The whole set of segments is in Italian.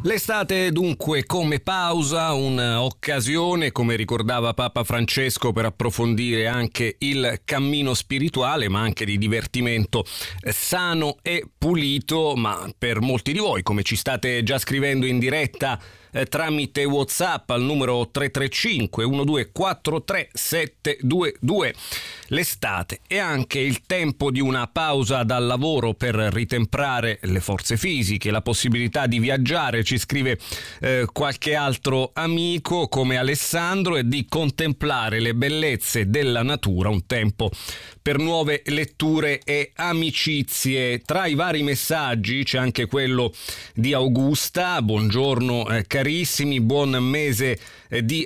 L'estate dunque come pausa, un'occasione, come ricordava Papa Francesco, per approfondire anche il cammino spirituale, ma anche di divertimento sano e pulito. Ma per molti di voi, come ci state già scrivendo in diretta tramite WhatsApp al numero 335 1243 722, l'estate è anche il tempo di una pausa dal lavoro per ritemprare le forze fisiche, la possibilità di viaggiare, ci scrive qualche altro amico come Alessandro, e di contemplare le bellezze della natura, un tempo per nuove letture e amicizie. Tra i vari messaggi c'è anche quello di Augusta. Buongiorno carissimi, buon mese di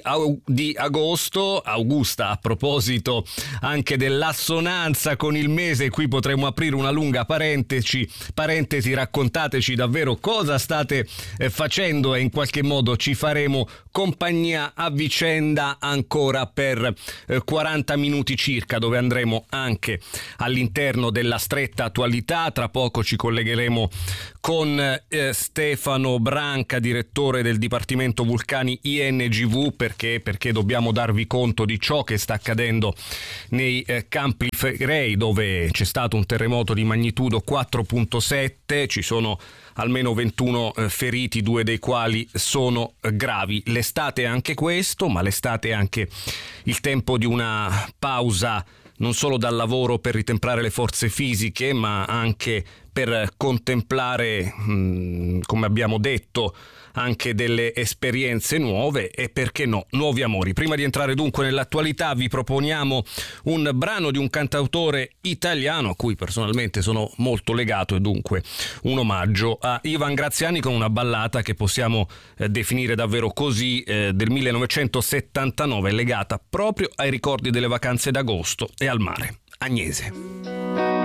agosto. Augusta, a proposito anche dell'assonanza con il mese, qui potremmo aprire una lunga parentesi, raccontateci davvero cosa state facendo e in qualche modo ci faremo compagnia a vicenda ancora per 40 minuti circa, dove andremo anche all'interno della stretta attualità. Tra poco ci collegheremo con Stefano Branca, direttore del Dipartimento Vulcani INGV, perché dobbiamo darvi conto di ciò che sta accadendo nei Campi Flegrei, dove c'è stato un terremoto di magnitudo 4.7, ci sono almeno 21 feriti, 2 dei quali sono gravi. L'estate è anche questo, ma l'estate è anche il tempo di una pausa non solo dal lavoro per ritemprare le forze fisiche, ma anche per contemplare, come abbiamo detto, anche delle esperienze nuove e, perché no, nuovi amori. Prima di entrare dunque nell'attualità, vi proponiamo un brano di un cantautore italiano a cui personalmente sono molto legato, e dunque un omaggio a Ivan Graziani con una ballata che possiamo definire davvero così, del 1979, legata proprio ai ricordi delle vacanze d'agosto e al mare. Agnese.